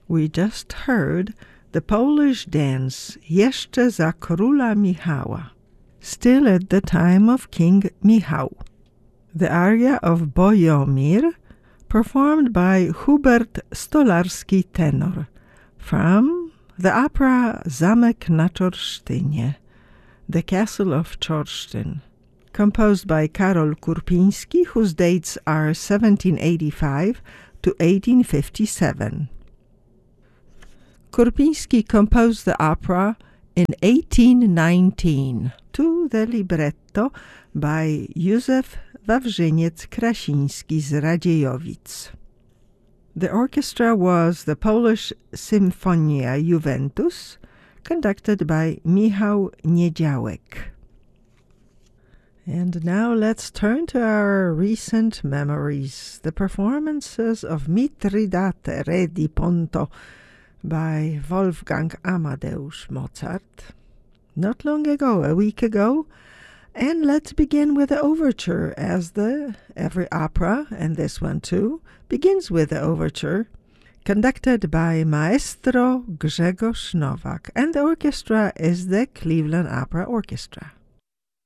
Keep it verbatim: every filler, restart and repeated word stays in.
We just heard the Polish dance Jeszcze za króla Michała, still at the time of King Michał. The aria of Bojomir, performed by Hubert Stolarski tenor, from the opera Zamek na Czorsztynie, The Castle of Chorsztyn, composed by Karol Kurpiński, whose dates are seventeen eighty-five to eighteen fifty-seven. Kurpiński composed the opera in eighteen nineteen to the libretto by Józef Wawrzyniec-Krasiński z Radziejowic. The orchestra was the Polish Symfonia Juventus, conducted by Michał Niedziałek. And now let's turn to our recent memories, the performances of Mitridate Re di Ponto by Wolfgang Amadeus Mozart, not long ago, a week ago. And let's begin with the overture, as the every opera, and this one too, begins with the overture, conducted by Maestro Grzegorz Nowak, and the orchestra is the Cleveland Opera Orchestra.